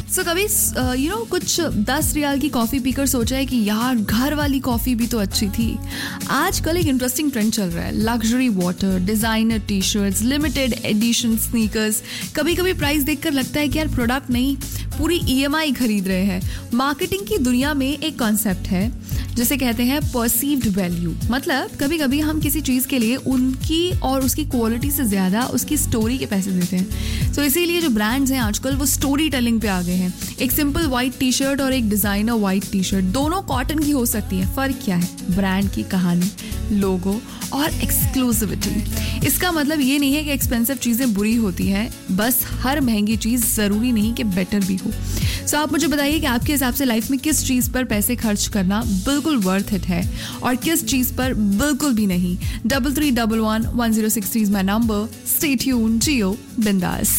सो कभी कुछ 10 रियाल की कॉफ़ी पीकर सोचा है कि यार घर वाली कॉफ़ी भी तो अच्छी थी। आजकल एक इंटरेस्टिंग ट्रेंड चल रहा है, luxury water, designer T shirts, limited edition sneakers. कभी कभी प्राइस देखकर लगता है कि यार प्रोडक्ट नहीं, पूरी EMI खरीद रहे हैं। मार्केटिंग की दुनिया में एक कॉन्सेप्ट है जिसे कहते हैं परसीव्ड वैल्यू। मतलब कभी कभी हम किसी चीज़ के लिए उनकी और उसकी क्वालिटी से ज़्यादा उसकी स्टोरी के पैसे देते हैं। तो इसीलिए जो ब्रांड्स हैं आजकल वो स्टोरी टेलिंग पे आ गए हैं। एक सिंपल वाइट टी शर्ट और एक डिज़ाइनर वाइट टी शर्ट, दोनों कॉटन की हो सकती है। फ़र्क क्या है? ब्रांड की कहानी, लोगो और एक्सक्लूसिविटी। इसका मतलब ये नहीं है कि एक्सपेंसिव चीज़ें बुरी होती हैं, बस हर महंगी चीज़ ज़रूरी नहीं कि बेटर भी हो। सो आप मुझे बताइए कि आपके हिसाब से लाइफ में किस चीज़ पर पैसे खर्च करना बिल्कुल वर्थ इट है और किस चीज़ पर बिल्कुल भी नहीं। 3311 1063 is my number. Stay tuned, जियो बिंदास।